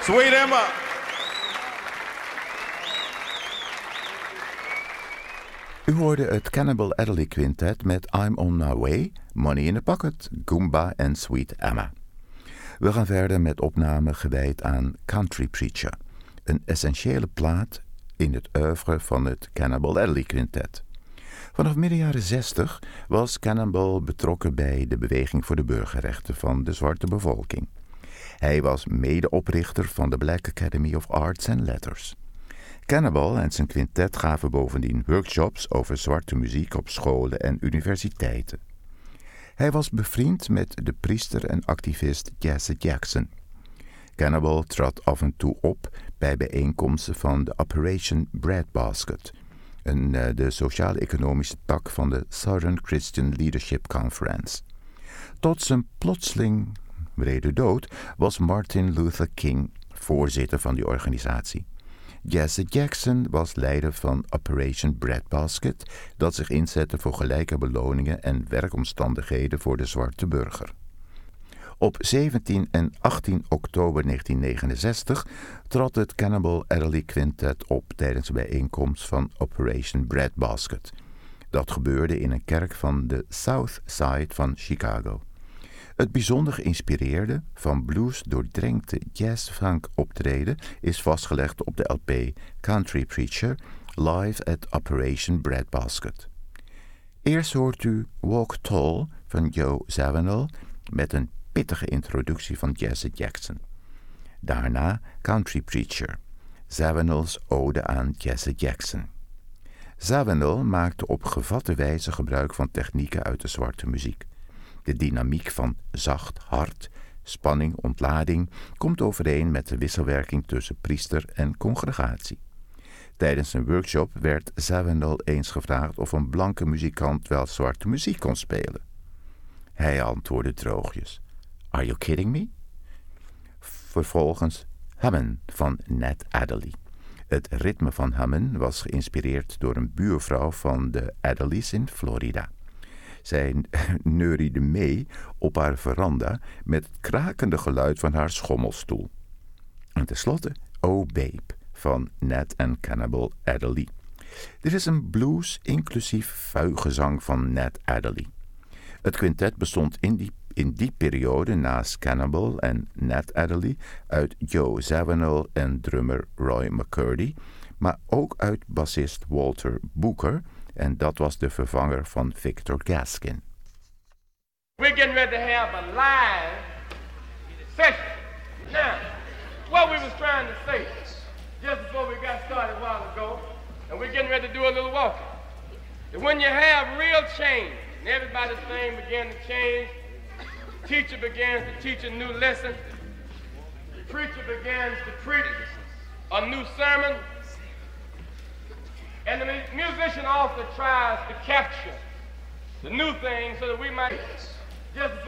Sweet Emma. U hoorde het Cannibal Adderley Quintet met I'm on my way, Money in the Pocket, Goomba en Sweet Emma. We gaan verder met opnamen gewijd aan Country Preacher, een essentiële plaat in het oeuvre van het Cannibal Adderley Quintet. Vanaf midden jaren 60 was Cannibal betrokken bij de beweging voor de burgerrechten van de zwarte bevolking. Hij was medeoprichter van de Black Academy of Arts and Letters. Cannibal en zijn quintet gaven bovendien workshops over zwarte muziek op scholen en universiteiten. Hij was bevriend met de priester en activist Jesse Jackson. Cannibal trad af en toe op bij bijeenkomsten van de Operation Breadbasket, de sociaal-economische tak van de Southern Christian Leadership Conference. Tot zijn plotseling wrede dood was Martin Luther King voorzitter van die organisatie. Jesse Jackson was leider van Operation Breadbasket, dat zich inzette voor gelijke beloningen en werkomstandigheden voor de zwarte burger. Op 17 en 18 oktober 1969 trad het Cannibal Adderley Quintet op tijdens de bijeenkomst van Operation Breadbasket. Dat gebeurde in een kerk van de South Side van Chicago. Het bijzonder geïnspireerde, van blues doordrenkte jazz-funk optreden is vastgelegd op de LP Country Preacher Live at Operation Breadbasket. Eerst hoort u Walk Tall van Joe Zawinul met een pittige introductie van Jesse Jackson. Daarna Country Preacher, Zawinul's ode aan Jesse Jackson. Zawinul maakte op gevatte wijze gebruik van technieken uit de zwarte muziek. De dynamiek van zacht, hard, spanning, ontlading komt overeen met de wisselwerking tussen priester en congregatie. Tijdens een workshop werd Zawinul eens gevraagd of een blanke muzikant wel zwarte muziek kon spelen. Hij antwoordde droogjes: "Are you kidding me?" Vervolgens Hummin van Nat Adderley. Het ritme van Hummin was geïnspireerd door een buurvrouw van de Adderleys in Florida. Zij neuriede mee op haar veranda met het krakende geluid van haar schommelstoel. En tenslotte Oh Babe van Nat en Cannibal Adderley. Dit is een blues inclusief vuigezang van Nat Adderley. Het quintet bestond in die periode naast Cannibal en Nat Adderley uit Joe Zawinul en drummer Roy McCurdy, maar ook uit bassist Walter Booker, en dat was de vervanger van Victor Gaskin. We're getting ready to have a live session. Now, what we was trying to say just before we got started a while ago, and we're getting ready to do a little walking, that when you have real change, and everybody's thing began to change, teacher begins to teach a new lesson, the preacher begins to preach a new sermon, and the musician also tries to capture the new thing so that we might just